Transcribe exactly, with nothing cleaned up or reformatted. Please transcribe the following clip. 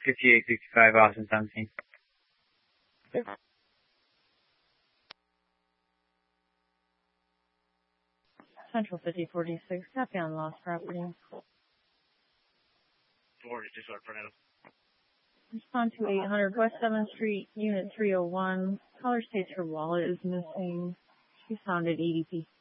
fifty-eight sixty-five, Austin seventeen. Central fifty forty-six, copy on lost property. forty-six, our Fernando. Respond to eight hundred West seventh Street, Unit three oh one. Caller states her wallet is missing. She's found at E D P.